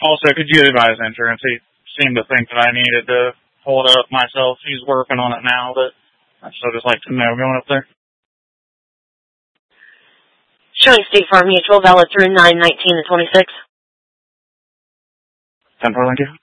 Also, could you advise insurance? He seemed to think that I needed to hold it up myself. He's working on it now, but I'd still just like to know going up there. Showing State Farm Mutual valid through 9/19 to 26. 10-4, thank you.